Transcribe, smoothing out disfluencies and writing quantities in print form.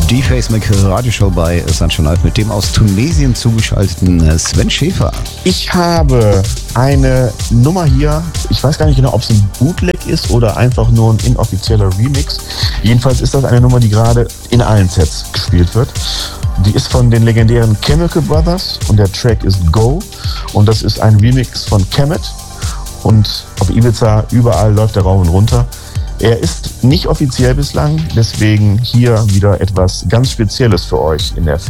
Die Facemaker Radioshow bei Sunshine Live mit dem aus Tunesien zugeschalteten Sven Schäfer. Ich habe eine Nummer hier, ich weiß gar nicht genau, ob es ein Bootleg ist oder einfach nur ein inoffizieller Remix. Jedenfalls ist das eine Nummer, die gerade in allen Sets gespielt wird. Die ist von den legendären Chemical Brothers und der Track ist Go. Und das ist ein Remix von Kemet. Und auf Ibiza überall läuft er rauf und runter. Er ist nicht offiziell bislang, deswegen hier wieder etwas ganz Spezielles für euch in der